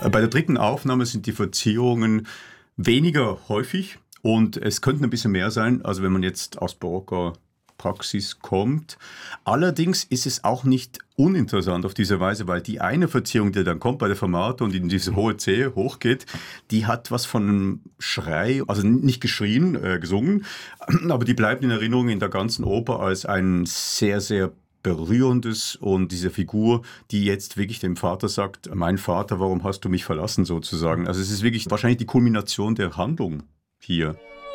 Bei der dritten Aufnahme sind die Verzierungen weniger häufig und es könnten ein bisschen mehr sein, also wenn man jetzt aus barocker Praxis kommt. Allerdings ist es auch nicht uninteressant auf diese Weise, weil die eine Verzierung, die dann kommt bei der Fermata und in diese hohe C hochgeht, die hat was von einem Schrei, also nicht geschrien, gesungen, aber die bleibt in Erinnerung in der ganzen Oper als ein sehr, sehr berührendes und diese Figur, die jetzt wirklich dem Vater sagt, mein Vater, warum hast du mich verlassen sozusagen. Also es ist wirklich wahrscheinlich die Kulmination der Handlung hier.